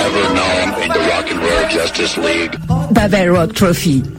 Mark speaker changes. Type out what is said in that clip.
Speaker 1: ever known in the Rock and Roll Justice League.
Speaker 2: Pavel Rock Trophy.